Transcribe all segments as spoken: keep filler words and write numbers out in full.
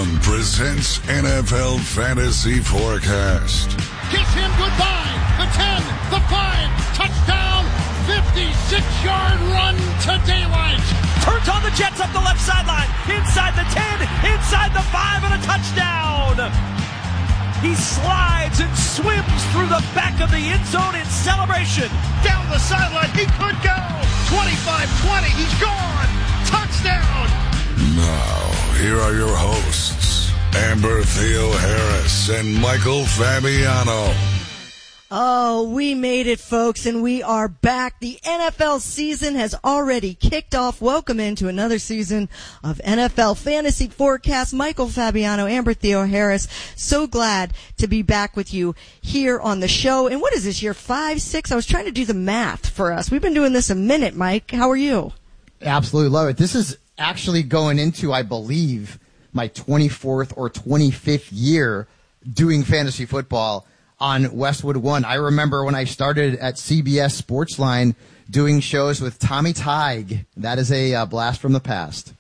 One presents N F L Fantasy Forecast. Kiss him goodbye. The ten, the five, touchdown, fifty-six-yard run to daylight. Turns on the Jets up the left sideline, inside the ten, inside the five, and a touchdown. He slides and swims through the back of the end zone in celebration. Down the sideline, he could go. twenty-five twenty, he's gone. Touchdown. Now, here are your hosts, Amber Theo Harris and Michael Fabiano. Oh, we made it, folks, and we are back. The N F L season has already kicked off. Welcome into another season of N F L Fantasy Forecast. Michael Fabiano, Amber Theo Harris. So glad to be back with you here on the show. And what is this, year five, six? I was trying to do the math for us. We've been doing this a minute, Mike. How are you? Absolutely love it. This is actually going into, I believe, my twenty-fourth or twenty-fifth year doing fantasy football on Westwood One. I remember when I started at C B S Sportsline doing shows with Tommy Tighe. That is a uh, blast from the past.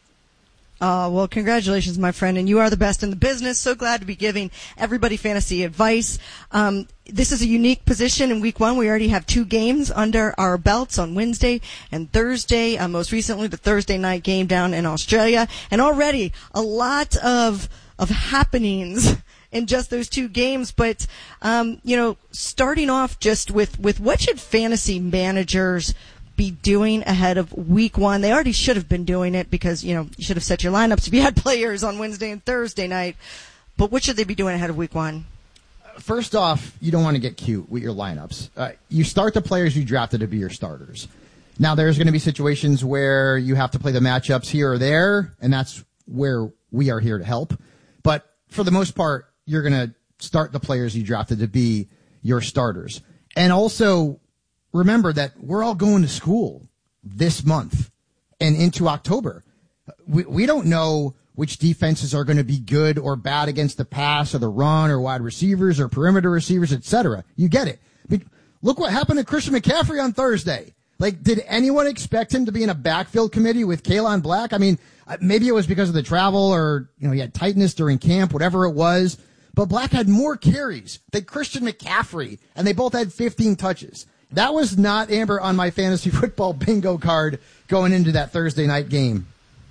Uh, well, congratulations, my friend, and you are the best in the business. So glad to be giving everybody fantasy advice. Um, this is a unique position in week one. We already have two games under our belts on Wednesday and Thursday, uh, most recently the Thursday night game down in Australia, and already a lot of of happenings in just those two games. But, um, you know, starting off just with, with what should fantasy managers be doing ahead of week one? They already should have been doing it because, you know, you should have set your lineups if you had players on Wednesday and Thursday night. But what should they be doing ahead of week one? First off, you don't want to get cute with your lineups. Uh, you start the players you drafted to be your starters. Now, there's going to be situations where you have to play the matchups here or there, and that's where we are here to help. But for the most part, you're going to start the players you drafted to be your starters. And also, remember that we're all going to school this month and into October. We, we don't know which defenses are going to be good or bad against the pass or the run or wide receivers or perimeter receivers, et cetera. You get it. I mean, look what happened to Christian McCaffrey on Thursday. Like, did anyone expect him to be in a backfield committee with Kalen Black? I mean, maybe it was because of the travel or, you know, he had tightness during camp, whatever it was. But Black had more carries than Christian McCaffrey, and they both had fifteen touches. That was not, Amber, on my fantasy football bingo card going into that Thursday night game.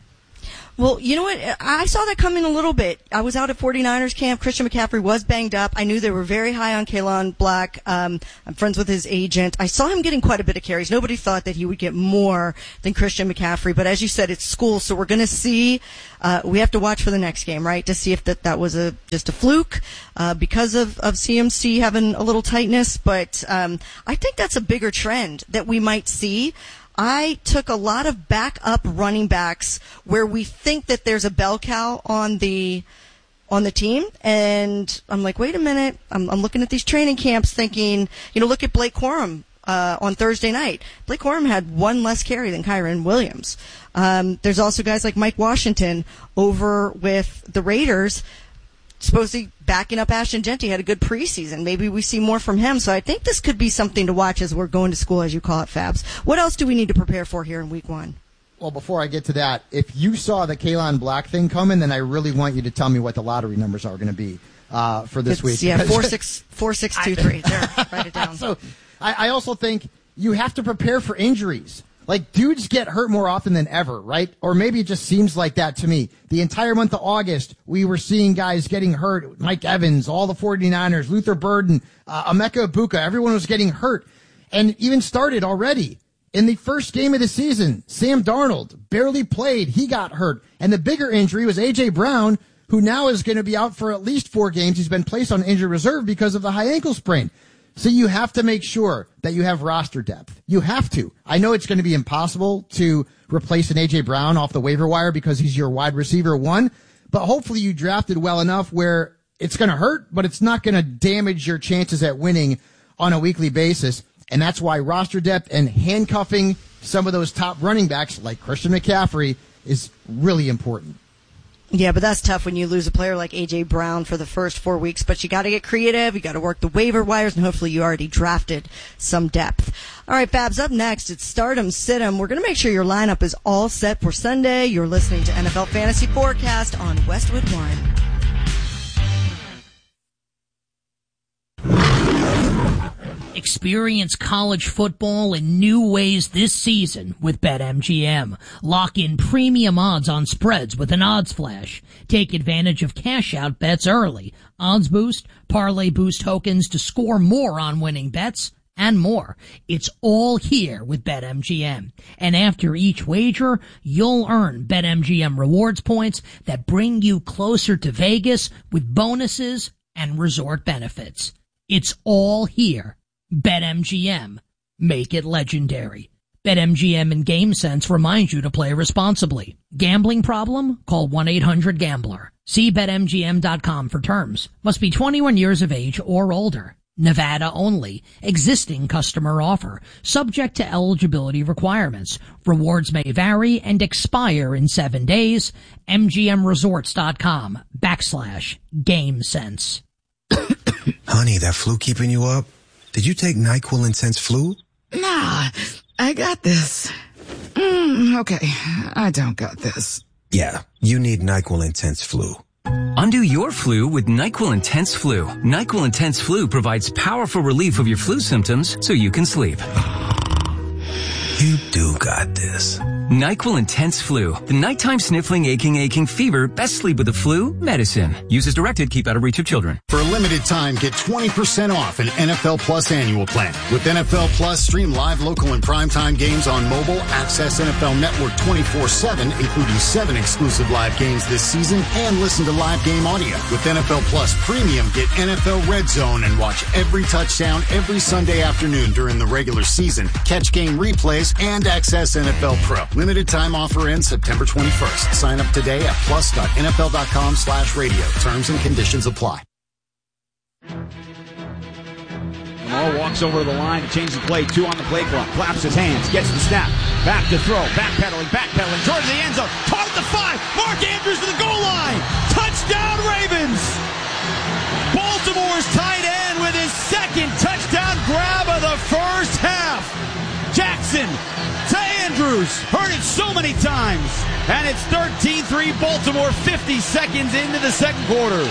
Well, you know what? I saw that coming a little bit. I was out at 49ers camp. Christian McCaffrey was banged up. I knew they were very high on Kalen Black. Um, I'm friends with his agent. I saw him getting quite a bit of carries. Nobody thought that he would get more than Christian McCaffrey. But as you said, it's school, so we're going to see. Uh, we have to watch for the next game, right, to see if that, that was a just a fluke uh, because of, of C M C having a little tightness. But um, I think that's a bigger trend that we might see. I took a lot of backup running backs where we think that there's a bell cow on the on the team, and I'm like, wait a minute. I'm, I'm looking at these training camps thinking, you know, look at Blake Corum uh, on Thursday night. Blake Corum had one less carry than Kyren Williams. Um, there's also guys like Mike Washington over with the Raiders, supposedly backing up Ashton Genty, had a good preseason. Maybe we see more from him. So I think this could be something to watch as we're going to school, as you call it, Fabs. What else do we need to prepare for here in week one? Well, before I get to that, if you saw the Kalen Black thing coming, then I really want you to tell me what the lottery numbers are going to be uh, for this it's, week. Yeah, four six four six two three. There, write it down. So I, I also think you have to prepare for injuries. Like, dudes get hurt more often than ever, right? Or maybe it just seems like that to me. The entire month of August, we were seeing guys getting hurt. Mike Evans, all the 49ers, Luther Burden, uh, Emeka Egbuka, everyone was getting hurt. And even started already. In the first game of the season, Sam Darnold barely played. He got hurt. And the bigger injury was A J Brown, who now is going to be out for at least four games. He's been placed on injured reserve because of the high ankle sprain. So you have to make sure that you have roster depth. You have to. I know it's going to be impossible to replace an A J Brown off the waiver wire because he's your wide receiver one, but hopefully you drafted well enough where it's going to hurt, but it's not going to damage your chances at winning on a weekly basis. And that's why roster depth and handcuffing some of those top running backs like Christian McCaffrey is really important. Yeah, but that's tough when you lose a player like A J Brown for the first four weeks. But you got to get creative. You got to work the waiver wires, and hopefully you already drafted some depth. All right, Babs, up next, it's Stardom Situm. We're going to make sure your lineup is all set for Sunday. You're listening to N F L Fantasy Forecast on Westwood One. Experience college football in new ways this season with BetMGM. Lock in premium odds on spreads with an odds flash. Take advantage of cash-out bets early. Odds boost, parlay boost tokens to score more on winning bets, and more. It's all here with BetMGM. And after each wager, you'll earn BetMGM rewards points that bring you closer to Vegas with bonuses and resort benefits. It's all here. BetMGM. Make it legendary. BetMGM and GameSense remind you to play responsibly. Gambling problem? Call one eight hundred gambler. See Bet M G M dot com for terms. Must be twenty-one years of age or older. Nevada only. Existing customer offer. Subject to eligibility requirements. Rewards may vary and expire in seven days. M G M Resorts dot com backslash GameSense. Honey, that flu keeping you up? Did you take NyQuil Intense Flu? Nah, I got this. Mm, okay, I don't got this. Yeah, you need NyQuil Intense Flu. Undo your flu with NyQuil Intense Flu. NyQuil Intense Flu provides powerful relief of your flu symptoms so you can sleep. You do got this. NyQuil Intense Flu. The nighttime sniffling, aching, aching fever. Best sleep with the flu medicine. Use as directed. Keep out of reach of children. For a limited time, get twenty percent off an N F L Plus annual plan. With N F L Plus, stream live, local, and primetime games on mobile. Access N F L Network twenty-four seven, including seven exclusive live games this season, and listen to live game audio. With N F L Plus Premium, get N F L Red Zone and watch every touchdown every Sunday afternoon during the regular season. Catch game replays and access N F L Pro. Limited time offer ends September twenty-first. Sign up today at plus.nfl.com slash radio. Terms and conditions apply. Lamar walks over to the line to change the play. Two on the play clock. Claps his hands. Gets the snap. Back to throw. Backpedaling. Backpedaling. Towards the end zone. Caught at the five. Mark Andrews to the goal line. Touchdown Ravens. Baltimore's tight end with his second touchdown grab of the first half. Jackson to Andrews. Heard it so many times. And it's thirteen three Baltimore, fifty seconds into the second quarter.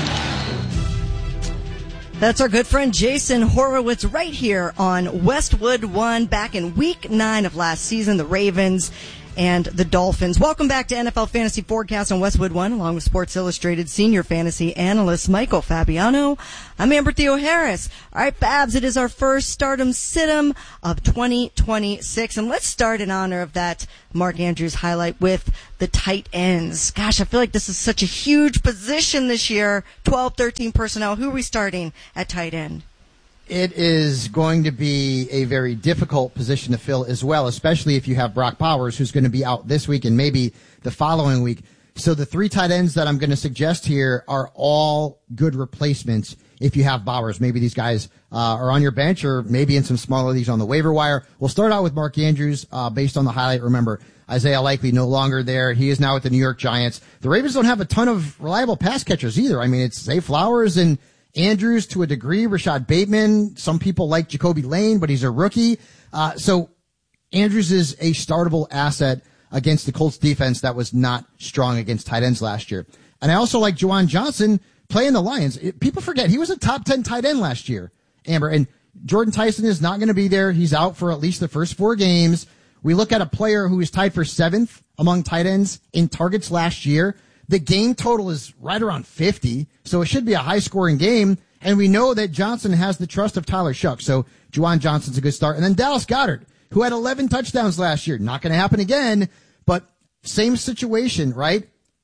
That's our good friend Jason Horowitz right here on Westwood One back in week nine of last season, the Ravens and the Dolphins. Welcome back to N F L Fantasy Forecast on Westwood One, along with Sports Illustrated senior fantasy analyst Michael Fabiano. I'm Amber Theo Harris. All right, Babs, it is our first Stardom Situm of twenty twenty-six, and let's start in honor of that Mark Andrews highlight with the tight ends. Gosh, I feel like this is such a huge position this year. twelve, thirteen personnel. Who are we starting at tight end? It is going to be a very difficult position to fill as well, especially if you have Brock Bowers, who's going to be out this week and maybe the following week. So the three tight ends that I'm going to suggest here are all good replacements if you have Bowers. Maybe these guys uh, are on your bench or maybe in some smaller leagues on the waiver wire. We'll start out with Mark Andrews uh, based on the highlight. Remember, Isaiah Likely no longer there. He is now with the New York Giants. The Ravens don't have a ton of reliable pass catchers either. I mean, it's Zay Flowers and Andrews to a degree, Rashad Bateman. Some people like Jacoby Lane, but he's a rookie. Uh, so Andrews is a startable asset against the Colts defense that was not strong against tight ends last year. And I also like Juwan Johnson playing the Lions. It, people forget he was a top ten tight end last year, Amber. And Jordan Tyson is not going to be there. He's out for at least the first four games. We look at a player who is tied for seventh among tight ends in targets last year. The game total is right around fifty, so it should be a high-scoring game. And we know that Johnson has the trust of Tyler Shuck, so Juwan Johnson's a good start. And then Dallas Goedert, who had eleven touchdowns last year. Not going to happen again, but same situation, right?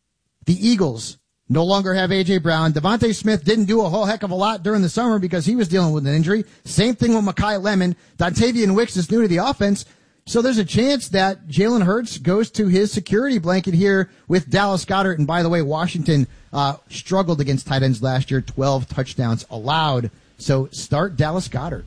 The Eagles no longer have A J. Brown. Devontae Smith didn't do a whole heck of a lot during the summer because he was dealing with an injury. Same thing with Mekhi Lemon. Dontavian Wicks is new to the offense. So there's a chance that Jalen Hurts goes to his security blanket here with Dallas Goedert. And by the way, Washington uh, struggled against tight ends last year, twelve touchdowns allowed. So start Dallas Goedert.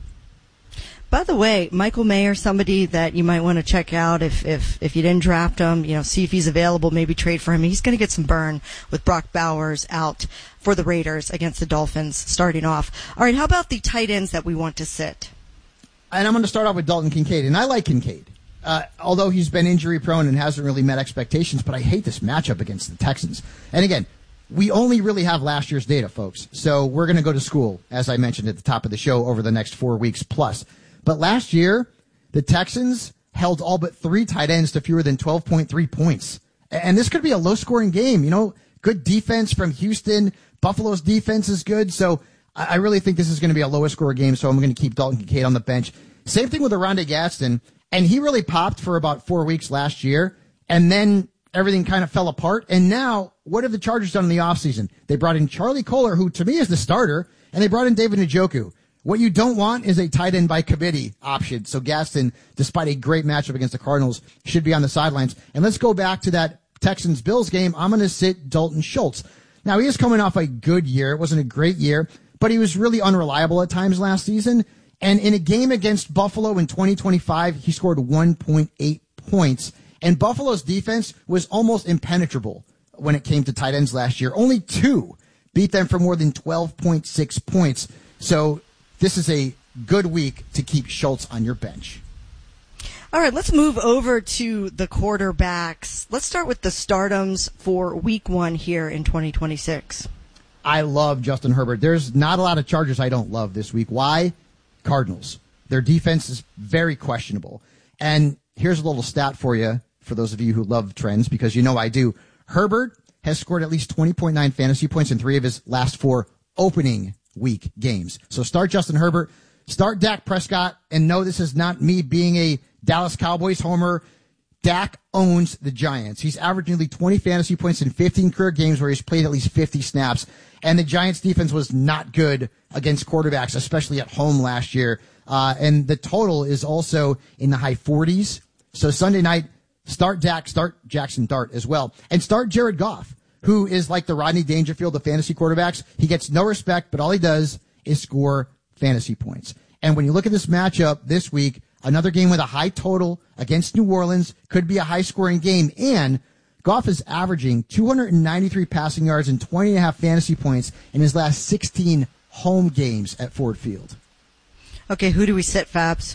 By the way, Michael Mayer, somebody that you might want to check out if, if, if you didn't draft him, you know, see if he's available, maybe trade for him. He's going to get some burn with Brock Bowers out for the Raiders against the Dolphins starting off. All right, how about the tight ends that we want to sit? And I'm going to start off with Dalton Kincaid, and I like Kincaid. Uh, although he's been injury-prone and hasn't really met expectations, but I hate this matchup against the Texans. And again, we only really have last year's data, folks. So we're going to go to school, as I mentioned at the top of the show, over the next four weeks plus. But last year, the Texans held all but three tight ends to fewer than twelve point three points. And this could be a low-scoring game. You know, good defense from Houston. Buffalo's defense is good. So I really think this is going to be a lower-scoring game, so I'm going to keep Dalton Kincaid on the bench. Same thing with Oronde Gadsden. And he really popped for about four weeks last year. And then everything kind of fell apart. And now, what have the Chargers done in the offseason? They brought in Charlie Kolar, who to me is the starter, and they brought in David Njoku. What you don't want is a tight end by committee option. So Gaston, despite a great matchup against the Cardinals, should be on the sidelines. And let's go back to that Texans-Bills game. I'm going to sit Dalton Schultz. Now, he is coming off a good year. It wasn't a great year, but he was really unreliable at times last season. And in a game against Buffalo in twenty twenty-five, he scored one point eight points. And Buffalo's defense was almost impenetrable when it came to tight ends last year. Only two beat them for more than twelve point six points. So this is a good week to keep Schultz on your bench. All right, let's move over to the quarterbacks. Let's start with the stardoms for week one here in twenty twenty-six. I love Justin Herbert. There's not a lot of Chargers I don't love this week. Why? Cardinals. Their defense is very questionable. And here's a little stat for you, for those of you who love trends, because you know I do. Herbert has scored at least twenty point nine fantasy points in three of his last four opening week games. So start Justin Herbert, start Dak Prescott, and no, this is not me being a Dallas Cowboys homer. Dak owns the Giants. He's averaged nearly twenty fantasy points in fifteen career games where he's played at least fifty snaps. And the Giants defense was not good against quarterbacks, especially at home last year. Uh, and the total is also in the high forties. So Sunday night, start Dak, start Jackson Dart as well. And start Jared Goff, who is like the Rodney Dangerfield of fantasy quarterbacks. He gets no respect, but all he does is score fantasy points. And when you look at this matchup this week, another game with a high total against New Orleans, could be a high-scoring game. And Goff is averaging two hundred ninety-three passing yards and twenty and a half fantasy points in his last sixteen home games at Ford Field. Okay, who do we sit, Fabs?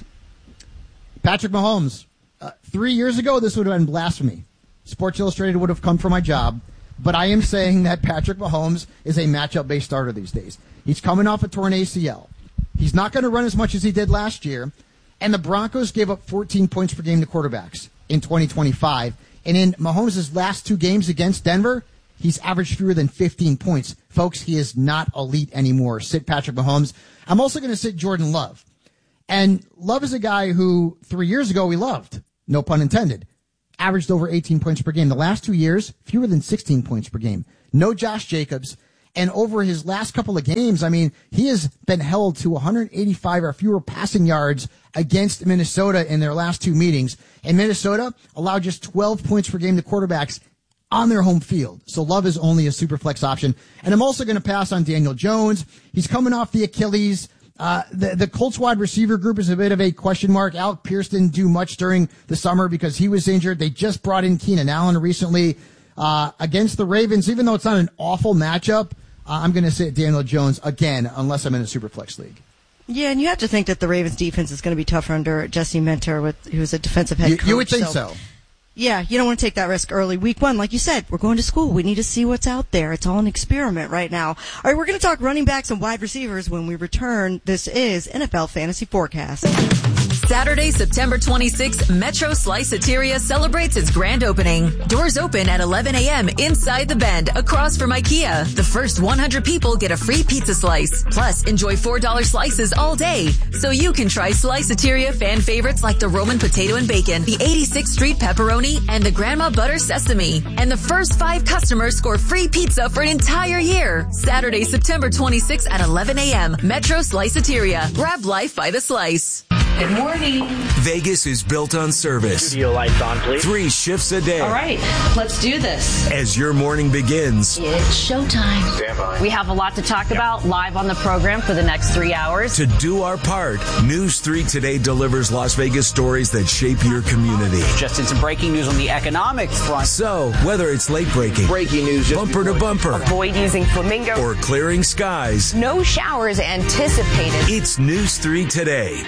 Patrick Mahomes. Uh, three years ago, this would have been blasphemy. Sports Illustrated would have come for my job. But I am saying that Patrick Mahomes is a matchup-based starter these days. He's coming off a torn A C L. He's not going to run as much as he did last year. And the Broncos gave up fourteen points per game to quarterbacks in twenty twenty-five. And in Mahomes' last two games against Denver, he's averaged fewer than fifteen points. Folks, he is not elite anymore. Sit Patrick Mahomes. I'm also going to sit Jordan Love. And Love is a guy who three years ago we loved, no pun intended, averaged over eighteen points per game. The last two years, fewer than sixteen points per game. No Josh Jacobs. And over his last couple of games, I mean, he has been held to one hundred eighty-five or fewer passing yards against Minnesota in their last two meetings. And Minnesota allowed just twelve points per game to quarterbacks on their home field. So Love is only a super flex option. And I'm also going to pass on Daniel Jones. He's coming off the Achilles. Uh, the, the Colts wide receiver group is a bit of a question mark. Alec Pierce didn't do much during the summer because he was injured. They just brought in Keenan Allen recently uh, against the Ravens. Even though it's not an awful matchup, uh, I'm going to sit Daniel Jones again, unless I'm in a super flex league. Yeah, and you have to think that the Ravens defense is going to be tougher under Jesse Mentor, with who's a defensive head you, coach. You would think so. so. Yeah, you don't want to take that risk early. Week one, like you said, we're going to school. We need to see what's out there. It's all an experiment right now. All right, we're going to talk running backs and wide receivers when we return. This is N F L Fantasy Forecast. Saturday, September twenty-sixth, Metro Sliceateria celebrates its grand opening. Doors open at eleven a.m. inside the Bend, across from IKEA. The first one hundred people get a free pizza slice. Plus, enjoy four dollars slices all day. So you can try Sliceateria fan favorites like the Roman potato and bacon, the eighty-sixth Street pepperoni, and the Grandma Butter Sesame. And the first five customers score free pizza for an entire year. Saturday, September twenty-sixth at eleven a.m. Metro Sliceateria. Grab life by the slice. Good morning. Vegas is built on service. Studio lights on, please. Three shifts a day. All right, let's do this. As your morning begins, it's showtime. Stand by. We have a lot to talk about live on the program for the next three hours. To do our part, News three Today delivers Las Vegas stories that shape your community. Just in some breaking news on the economic front. So, whether it's late breaking, breaking news, bumper to bumper, avoid using flamingo, or clearing skies, no showers anticipated. It's News three Today.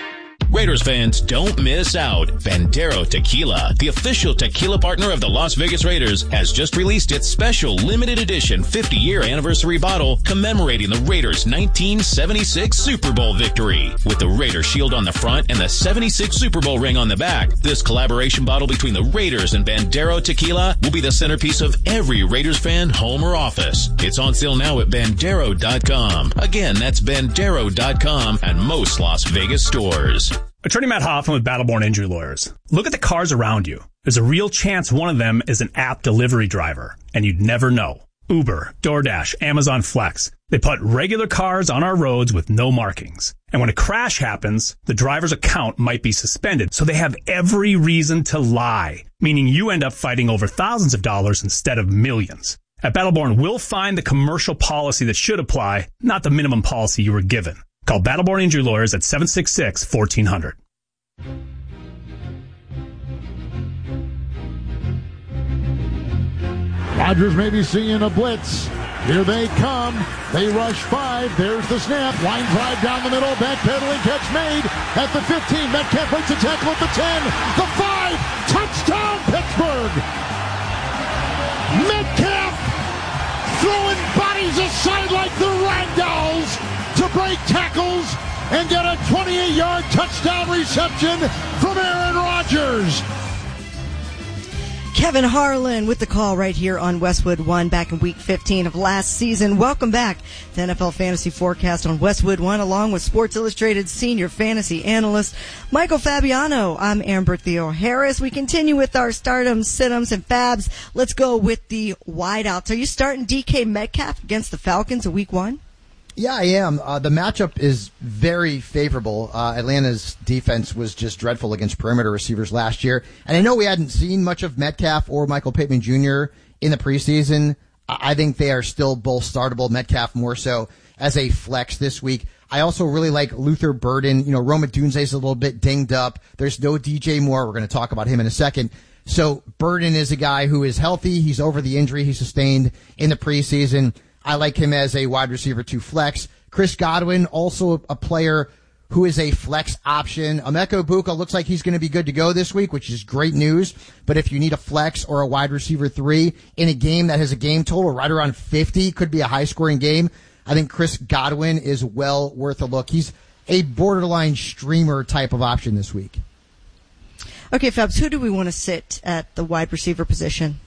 Raiders fans, don't miss out. Bandero Tequila, the official tequila partner of the Las Vegas Raiders, has just released its special limited edition fifty-year anniversary bottle commemorating the Raiders' nineteen seventy-six Super Bowl victory. With the Raider shield on the front and the seventy-six Super Bowl ring on the back, this collaboration bottle between the Raiders and Bandero Tequila will be the centerpiece of every Raiders fan home or office. It's on sale now at Bandero dot com. Again, that's Bandero dot com and most Las Vegas stores. Attorney Matt Hoffman with Battleborn Injury Lawyers. Look at the cars around you. There's a real chance one of them is an app delivery driver, and you'd never know. Uber, DoorDash, Amazon Flex. They put regular cars on our roads with no markings. And when a crash happens, the driver's account might be suspended, so they have every reason to lie, meaning you end up fighting over thousands of dollars instead of millions. At Battleborn, we'll find the commercial policy that should apply, not the minimum policy you were given. Call Battleborn Injury Lawyers at seven six six, fourteen hundred. Rodgers may be seeing a blitz. Here they come. They rush five. There's the snap. Line drive down the middle. Backpedaling catch made at the fifteen. Metcalf breaks a tackle at the ten. The five. Touchdown, Pittsburgh. Metcalf throwing bodies aside like the ragdolls to break tackles and get a twenty-eight-yard touchdown reception from Aaron Rodgers. Kevin Harlan with the call right here on Westwood One back in week fifteen of last season. Welcome back to N F L Fantasy Forecast on Westwood One along with Sports Illustrated senior fantasy analyst Michael Fabiano. I'm Amber Theo Harris. We continue with our stardoms, situms, and fabs. Let's go with the wideouts. Are you starting D K Metcalf against the Falcons in week one? Yeah, I am. Uh, the matchup is very favorable. Uh, Atlanta's defense was just dreadful against perimeter receivers last year. And I know we hadn't seen much of Metcalf or Michael Pittman Junior in the preseason. I think they are still both startable. Metcalf more so as a flex this week. I also really like Luther Burden. You know, Rome Odunze's a little bit dinged up. There's no D J Moore. We're going to talk about him in a second. So Burden is a guy who is healthy. He's over the injury he sustained in the preseason. I like him as a wide receiver to flex. Chris Godwin, also a player who is a flex option. Emeka Egbuka looks like he's going to be good to go this week, which is great news. But if you need a flex or a wide receiver three in a game that has a game total right around fifty, could be a high scoring game, I think Chris Godwin is well worth a look. He's a borderline streamer type of option this week. Okay, Fabs, who do we want to sit at the wide receiver position?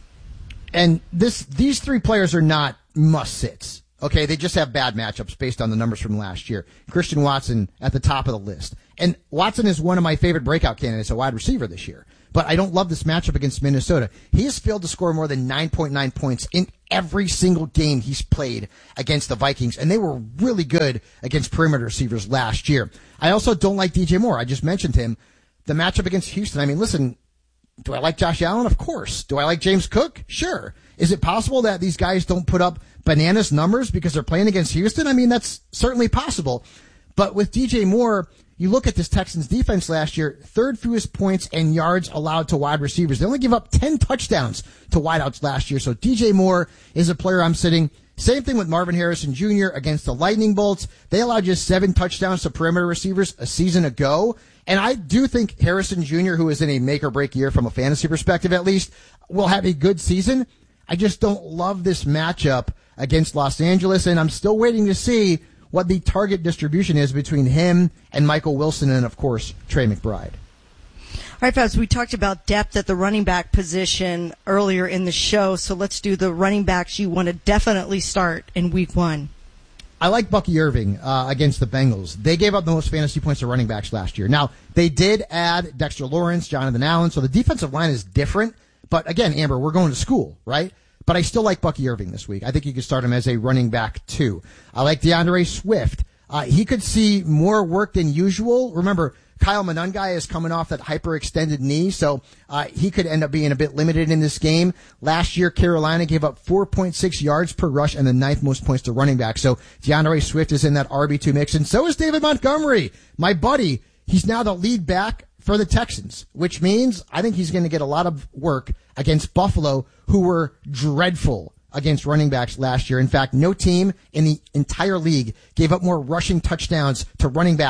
And this, these three players are not must-sits. Okay, they just have bad matchups based on the numbers from last year. Christian Watson at the top of the list. And Watson is one of my favorite breakout candidates, a wide receiver this year. But I don't love this matchup against Minnesota. He has failed to score more than nine point nine points in every single game he's played against the Vikings. And they were really good against perimeter receivers last year. I also don't like D J Moore. I just mentioned him. The matchup against Houston, I mean, listen, do I like Josh Allen? Of course. Do I like James Cook? Sure. Is it possible that these guys don't put up bananas numbers because they're playing against Houston? I mean, that's certainly possible. But with D J Moore, you look at this Texans defense last year, third fewest points and yards allowed to wide receivers. They only give up ten touchdowns to wideouts last year. So D J Moore is a player I'm sitting. Same thing with Marvin Harrison Junior against the Lightning Bolts. They allowed just seven touchdowns to perimeter receivers a season ago. And I do think Harrison Junior, who is in a make or break year from a fantasy perspective at least, will have a good season. I just don't love this matchup against Los Angeles, and I'm still waiting to see what the target distribution is between him and Michael Wilson and, of course, Trey McBride. All right, Fabs, we talked about depth at the running back position earlier in the show, so let's do the running backs you want to definitely start in week one. I like Bucky Irving uh, against the Bengals. They gave up the most fantasy points to running backs last year. Now, they did add Dexter Lawrence, Jonathan Allen, so the defensive line is different. But again, Amber, we're going to school, right? But I still like Bucky Irving this week. I think you could start him as a running back, too. I like DeAndre Swift. Uh, he could see more work than usual. Remember, Kyle Monangai is coming off that hyperextended knee, so uh, he could end up being a bit limited in this game. Last year, Carolina gave up four point six yards per rush and the ninth most points to running back. So DeAndre Swift is in that R B two mix, and so is David Montgomery, my buddy. He's now the lead back for the Texans, which means I think he's going to get a lot of work against Buffalo, who were dreadful against running backs last year. In fact, no team in the entire league gave up more rushing touchdowns to running backs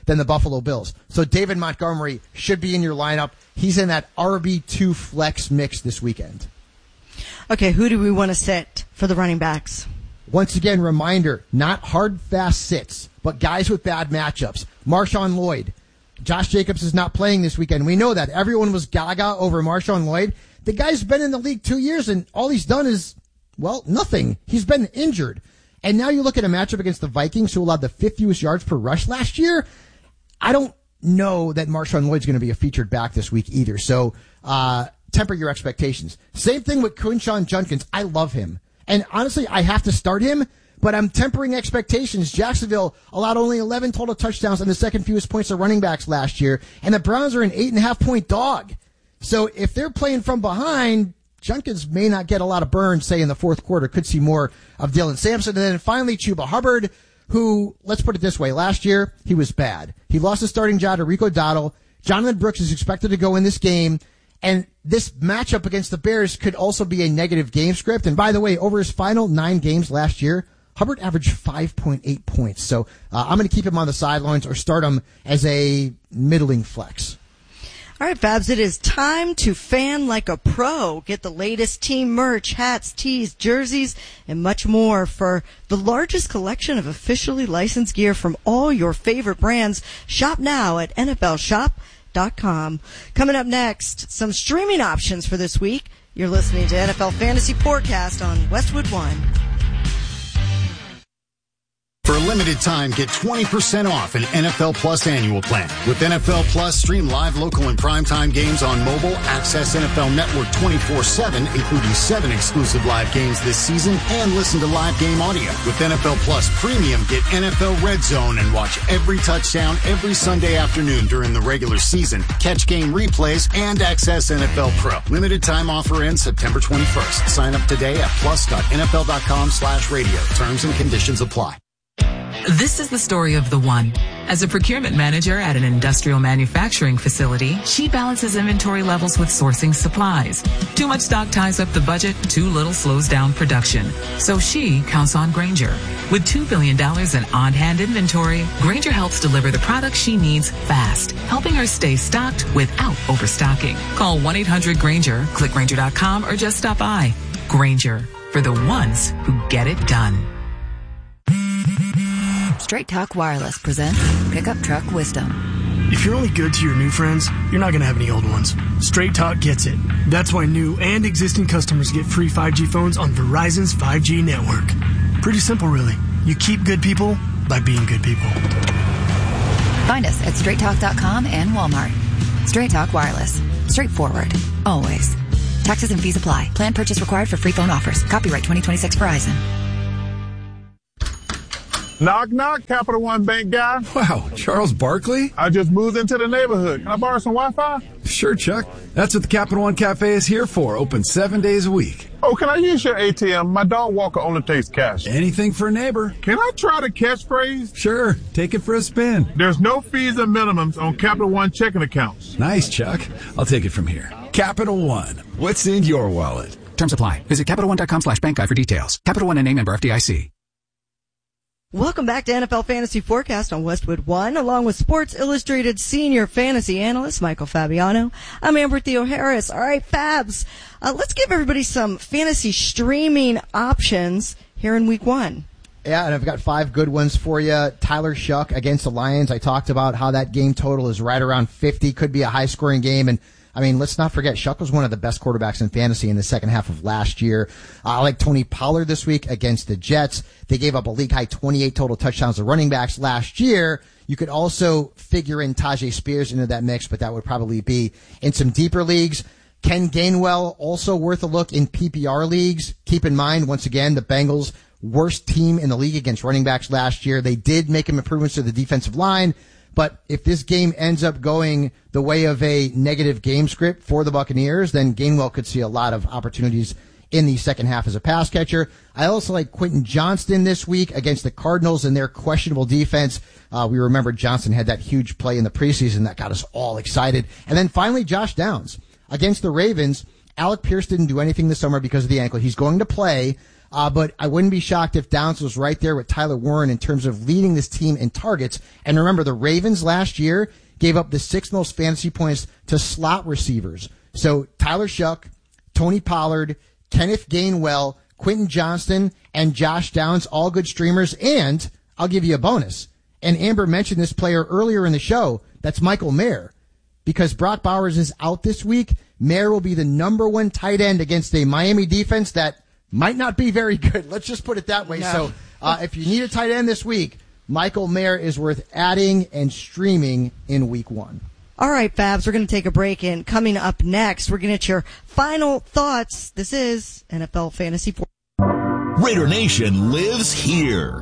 than the Buffalo Bills. So David Montgomery should be in your lineup. He's in that R B two flex mix this weekend. Okay, who do we want to sit for the running backs? Once again, reminder, not hard, fast sits, but guys with bad matchups. Marshawn Lloyd. Josh Jacobs is not playing this weekend. We know that. Everyone was gaga over Marshawn Lloyd. The guy's been in the league two years, and all he's done is, well, nothing. He's been injured. And now you look at a matchup against the Vikings, who allowed the fifth fewest yards per rush last year. I don't know that Marshawn Lloyd's going to be a featured back this week either. So uh temper your expectations. Same thing with Quinshon Judkins. I love him. And honestly, I have to start him, but I'm tempering expectations. Jacksonville allowed only eleven total touchdowns and the second fewest points to running backs last year, and the Browns are an eight and a half point dog. So if they're playing from behind, Judkins may not get a lot of burn, say, in the fourth quarter. Could see more of Dylan Sampson. And then finally, Chuba Hubbard, who, let's put it this way, last year, he was bad. He lost his starting job to Rico Dowdle. Jonathan Brooks is expected to go in this game. And this matchup against the Bears could also be a negative game script. And by the way, over his final nine games last year, Hubbard averaged five point eight points. So uh, I'm going to keep him on the sidelines or start him as a middling flex. All right, Fabs, it is time to fan like a pro. Get the latest team merch, hats, tees, jerseys, and much more for the largest collection of officially licensed gear from all your favorite brands. Shop now at N F L shop dot com. Coming up next, some streaming options for this week. You're listening to N F L Fantasy Forecast on Westwood One. For a limited time, get twenty percent off an N F L Plus annual plan. With N F L Plus, stream live, local, and primetime games on mobile. Access N F L Network twenty-four seven, including seven exclusive live games this season, and listen to live game audio. With N F L Plus Premium, get N F L Red Zone and watch every touchdown every Sunday afternoon during the regular season. Catch game replays and access N F L Pro. Limited time offer ends September twenty-first. Sign up today at plus dot N F L dot com slash radio. Terms and conditions apply. This is the story of the one. As a procurement manager at an industrial manufacturing facility, she balances inventory levels with sourcing supplies. Too much stock ties up the budget, too little slows down production. So she counts on Grainger. With two billion dollars in on-hand inventory, Grainger helps deliver the products she needs fast, helping her stay stocked without overstocking. Call one eight hundred Grainger, click Grainger dot com, or just stop by. Grainger, for the ones who get it done. Straight Talk Wireless presents Pickup Truck Wisdom. If you're only good to your new friends, you're not going to have any old ones. Straight Talk gets it. That's why new and existing customers get free five G phones on Verizon's five G network. Pretty simple, really. You keep good people by being good people. Find us at straight talk dot com and Walmart. Straight Talk Wireless. Straightforward. Always. Taxes and fees apply. Plan purchase required for free phone offers. Copyright twenty twenty-six Verizon. Knock, knock, Capital One Bank guy. Wow, Charles Barkley? I just moved into the neighborhood. Can I borrow some Wi-Fi? Sure, Chuck. That's what the Capital One Cafe is here for. Open seven days a week. Oh, can I use your A T M? My dog walker only takes cash. Anything for a neighbor. Can I try the catchphrase? Sure. Take it for a spin. There's no fees and minimums on Capital One checking accounts. Nice, Chuck. I'll take it from here. Capital One. What's in your wallet? Terms apply. Visit Capital One dot com slash bank guide for details. Capital One and name member F D I C. Welcome back to N F L Fantasy Forecast on Westwood One, along with Sports Illustrated Senior Fantasy Analyst Michael Fabiano. I'm Amber Theo Harris. All right, Fabs, uh, let's give everybody some fantasy streaming options here in Week One. Yeah, and I've got five good ones for you. Tyler Shuck against the Lions. I talked about how that game total is right around fifty. Could be a high-scoring game, and I mean, let's not forget, Shuck was one of the best quarterbacks in fantasy in the second half of last year. Uh, I like Tony Pollard this week against the Jets. They gave up a league-high twenty-eight total touchdowns to running backs last year. You could also figure in Tajay Spears into that mix, but that would probably be in some deeper leagues. Ken Gainwell, also worth a look in P P R leagues. Keep in mind, once again, the Bengals, worst team in the league against running backs last year. They did make some improvements to the defensive line. But if this game ends up going the way of a negative game script for the Buccaneers, then Gainwell could see a lot of opportunities in the second half as a pass catcher. I also like Quentin Johnston this week against the Cardinals and their questionable defense. Uh, we remember Johnston had that huge play in the preseason that got us all excited. And then finally, Josh Downs against the Ravens. Alec Pierce didn't do anything this summer because of the ankle. He's going to play. Uh, but I wouldn't be shocked if Downs was right there with Tyler Warren in terms of leading this team in targets. And remember, the Ravens last year gave up the sixth most fantasy points to slot receivers. So Tyler Shuck, Tony Pollard, Kenneth Gainwell, Quentin Johnston, and Josh Downs, all good streamers. And I'll give you a bonus. And Amber mentioned this player earlier in the show. That's Michael Mayer. Because Brock Bowers is out this week, Mayer will be the number one tight end against a Miami defense that might not be very good. Let's just put it that way. No. So uh, if you need a tight end this week, Michael Mayer is worth adding and streaming in week one. All right, Fabs, we're going to take a break, and coming up next, we're going to get your final thoughts. This is N F L Fantasy Forecast. Raider Nation lives here.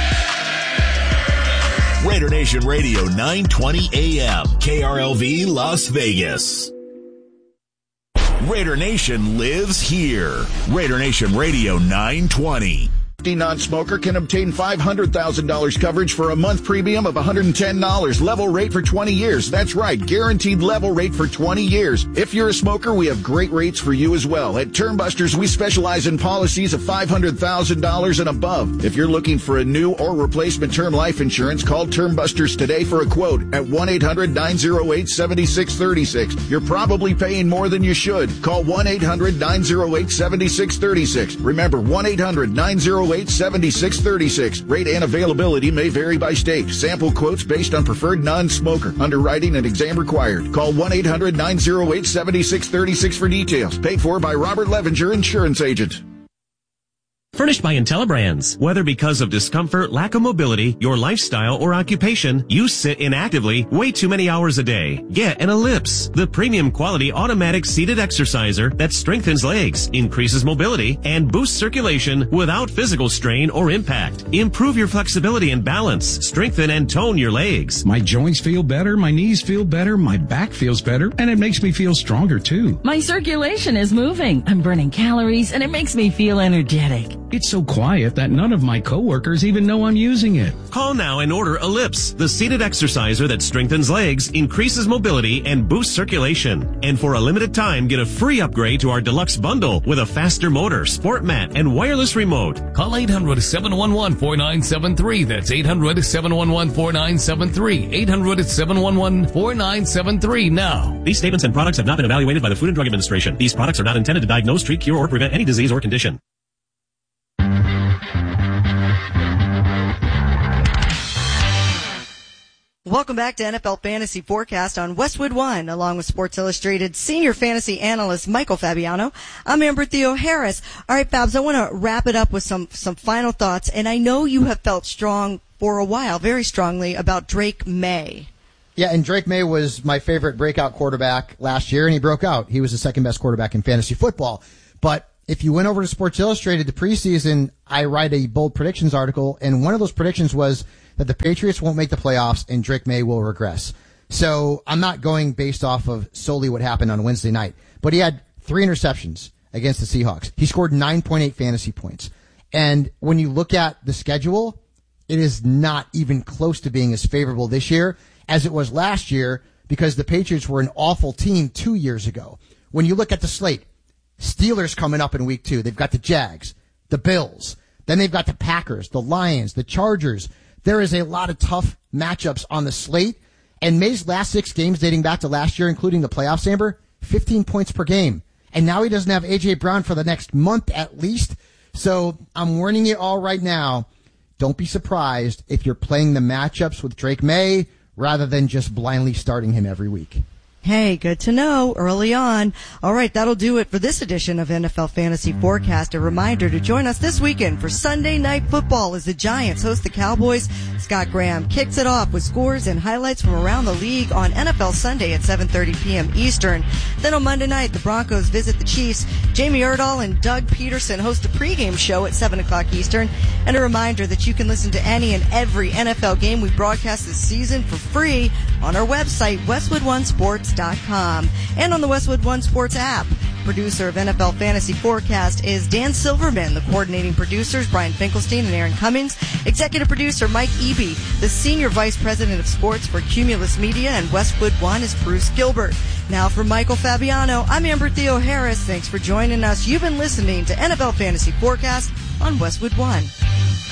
Raider Nation Radio, nine twenty A M, K R L V, Las Vegas. Raider Nation lives here. Raider Nation Radio, nine twenty. Non-smoker can obtain five hundred thousand dollars coverage for a month premium of one hundred ten dollars. Level rate for twenty years. That's right. Guaranteed level rate for twenty years. If you're a smoker, we have great rates for you as well. At Termbusters, we specialize in policies of five hundred thousand dollars and above. If you're looking for a new or replacement term life insurance, call Termbusters today for a quote at one eight hundred nine oh eight seven six three six. You're probably paying more than you should. Call one eight hundred nine oh eight seven six three six. Remember, one eight hundred nine oh eight seven six three six. Rate and availability may vary by state. Sample quotes based on preferred non-smoker. Underwriting and exam required. Call one eight hundred nine oh eight seven six three six for details. Paid for by Robert Levinger, Insurance Agent. Furnished by IntelliBrands. Whether because of discomfort, lack of mobility, your lifestyle, or occupation, you sit inactively way too many hours a day. Get an Ellipse, the premium quality automatic seated exerciser that strengthens legs, increases mobility, and boosts circulation without physical strain or impact. Improve your flexibility and balance. Strengthen and tone your legs. My joints feel better, my knees feel better, my back feels better, and it makes me feel stronger too. My circulation is moving. I'm burning calories, and it makes me feel energetic. It's so quiet that none of my coworkers even know I'm using it. Call now and order Ellipse, the seated exerciser that strengthens legs, increases mobility, and boosts circulation. And for a limited time, get a free upgrade to our deluxe bundle with a faster motor, sport mat, and wireless remote. Call eight hundred seven one one four nine seven three. That's eight hundred seven one one four nine seven three. eight hundred seven one one four nine seven three now. These statements and products have not been evaluated by the Food and Drug Administration. These products are not intended to diagnose, treat, cure, or prevent any disease or condition. Welcome back to N F L Fantasy Forecast on Westwood One, along with Sports Illustrated senior fantasy analyst Michael Fabiano. I'm Amber Theo Harris. All right, Fabs, I want to wrap it up with some, some final thoughts, and I know you have felt strong for a while, very strongly, about Drake May. Yeah, and Drake May was my favorite breakout quarterback last year, and he broke out. He was the second best quarterback in fantasy football. But if you went over to Sports Illustrated the preseason, I write a bold predictions article, and one of those predictions was that the Patriots won't make the playoffs and Drake May will regress. So I'm not going based off of solely what happened on Wednesday night, but he had three interceptions against the Seahawks. He scored nine point eight fantasy points. And when you look at the schedule, it is not even close to being as favorable this year as it was last year, because the Patriots were an awful team two years ago. When you look at the slate, Steelers coming up in week two. They've got the Jags, the Bills. Then they've got the Packers, the Lions, the Chargers. There is a lot of tough matchups on the slate. And May's last six games dating back to last year, including the playoffs, Amber, fifteen points per game. And now he doesn't have A J Brown for the next month at least. So I'm warning you all right now. Don't be surprised if you're playing the matchups with Drake May rather than just blindly starting him every week. Hey, good to know early on. All right, that'll do it for this edition of N F L Fantasy Forecast. A reminder to join us this weekend for Sunday Night Football as the Giants host the Cowboys. Scott Graham kicks it off with scores and highlights from around the league on N F L Sunday at seven thirty p.m. Eastern. Then on Monday night, the Broncos visit the Chiefs. Jamie Erdahl and Doug Peterson host a pregame show at seven o'clock Eastern. And a reminder that you can listen to any and every N F L game we broadcast this season for free on our website, westwood one sports dot com, and on the Westwood One Sports app. producer of N F L Fantasy Forecast is Dan Silverman. The coordinating producers, Brian Finkelstein and Aaron Cummings. Executive producer, Mike Eby. The senior vice president of sports for Cumulus Media and Westwood One is Bruce Gilbert. Now for Michael Fabiano, I'm Amber Theo Harris. Thanks for joining us. You've been listening to N F L Fantasy Forecast on Westwood One.